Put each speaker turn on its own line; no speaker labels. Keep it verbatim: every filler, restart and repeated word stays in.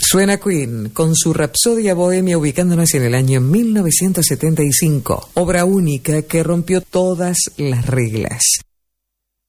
Suena Queen con su Rapsodia Bohemia, ubicándonos en el año mil novecientos setenta y cinco, obra única que rompió todas las reglas.